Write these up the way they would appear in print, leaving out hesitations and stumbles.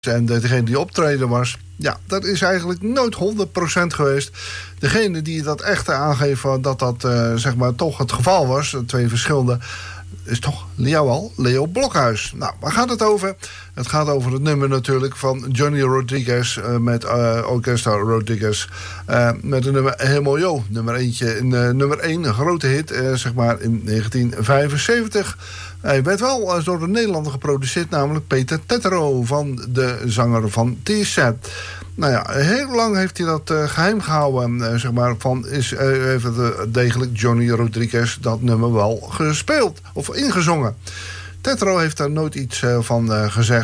En degene die optreden was, ja, dat is eigenlijk nooit 100% geweest. Degene die dat echt aangeven dat dat zeg maar toch het geval was, twee verschillende, is toch Leo Blokhuis. Nou, waar gaat het over? Het gaat over het nummer natuurlijk van Johnny Rodriguez met Orquesta Rodriguez. Met het nummer Helemaal Jo. Nummer 1, een grote hit, zeg maar in 1975. Hij werd wel door een Nederlander geproduceerd, namelijk Peter Tetro, van de zanger van T-Set. Nou ja, heel lang heeft hij dat geheim gehouden, zeg maar, heeft degelijk Johnny Rodriguez dat nummer wel gespeeld of ingezongen. Tetro heeft daar nooit iets van gezegd.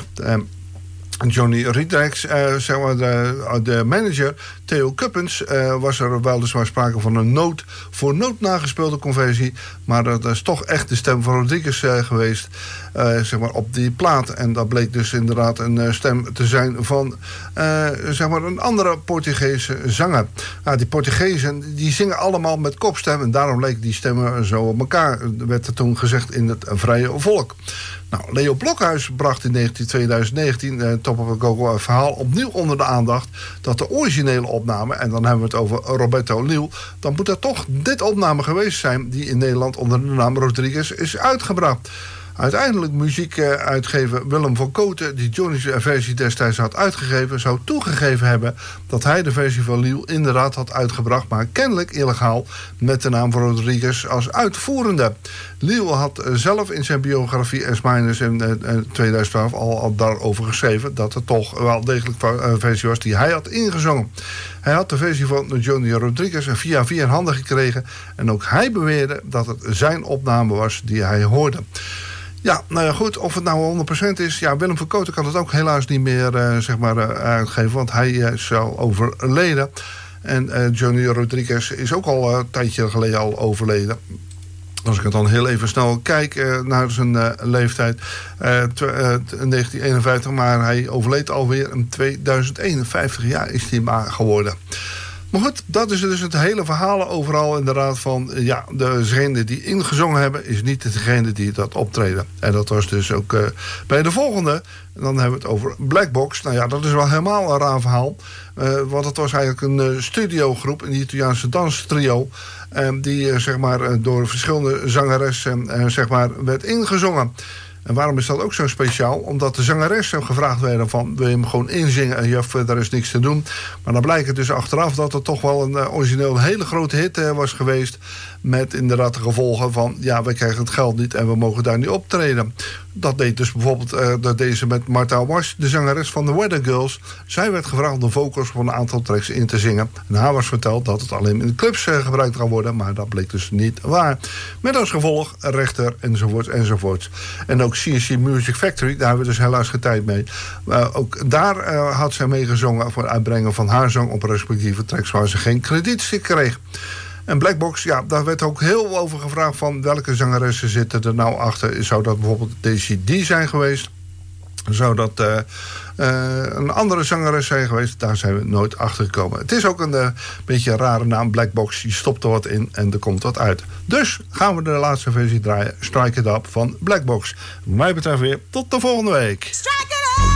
Johnny Rodriguez, zeg maar de manager, Theo Kuppens, was er weliswaar sprake van een noot voor noot nagespeelde conversie. Maar dat is toch echt de stem van Rodriguez geweest, zeg maar, op die plaat. En dat bleek dus inderdaad een stem te zijn van zeg maar een andere Portugese zanger. Die Portugezen die zingen allemaal met kopstem en daarom leken die stemmen zo op elkaar, werd er toen gezegd in het vrije volk. Nou, Leo Blokhuis bracht in 2019 Top of the Go-Go een verhaal opnieuw onder de aandacht dat de originele opname, en dan hebben we het over Roberto Liel, dan moet dat toch dit opname geweest zijn die in Nederland onder de naam Rodriguez is uitgebracht. Uiteindelijk muziekuitgever Willem van Kooten, die Johnny's versie destijds had uitgegeven, zou toegegeven hebben dat hij de versie van Liel inderdaad had uitgebracht, maar kennelijk illegaal met de naam van Rodriguez als uitvoerende. Liel had zelf in zijn biografie S- in 2012 al daarover geschreven dat het toch wel degelijk een versie was die hij had ingezongen. Hij had de versie van Johnny Rodriguez via in handen gekregen en ook hij beweerde dat het zijn opname was die hij hoorde. Ja, nou ja, goed, of het nou 100% is, ja, Willem van Kooten kan het ook helaas niet meer zeg maar, uitgeven, want hij is al overleden. En Johnny Rodriguez is ook al een tijdje geleden al overleden. Als ik het dan heel even snel kijk naar zijn leeftijd, 1951, maar hij overleed alweer in 2051 jaar is hij maar geworden. Maar goed, dat is dus het hele verhaal overal inderdaad van, ja, degene die ingezongen hebben is niet degene die dat optreden. En dat was dus ook bij de volgende. En dan hebben we het over Black Box. Nou ja, dat is wel helemaal een raar verhaal. Want het was eigenlijk een studiogroep, een Italiaanse danstrio, die zeg maar door verschillende zangeressen zeg maar werd ingezongen. En waarom is dat ook zo speciaal? Omdat de zangeressen gevraagd werden van, wil je hem gewoon inzingen en je hebt verder is niks te doen. Maar dan blijkt het dus achteraf dat het toch wel een origineel hele grote hit was geweest. Met inderdaad de gevolgen van, ja, wij krijgen het geld niet en we mogen daar niet optreden. Dat deed dus bijvoorbeeld, dat deed ze met Martha Wash, de zangeres van de Weather Girls. Zij werd gevraagd om de vocals van een aantal tracks in te zingen. En haar was verteld dat het alleen in de clubs gebruikt kan worden, maar dat bleek dus niet waar. Met als gevolg rechter enzovoorts enzovoorts. En ook CNC Music Factory, daar hebben we dus helaas geen tijd mee. Ook daar had zij meegezongen voor het uitbrengen van haar zang op respectieve tracks waar ze geen krediet kreeg. En Black Box, ja, daar werd ook heel over gevraagd van welke zangeressen zitten er nou achter. Zou dat bijvoorbeeld Daisy D zijn geweest? Zou dat een andere zangeres zijn geweest? Daar zijn we nooit achter gekomen. Het is ook een beetje een rare naam, Black Box. Je stopt er wat in en er komt wat uit. Dus gaan we de laatste versie draaien. Strike It Up van Black Box. Wat mij betreft weer tot de volgende week. Strike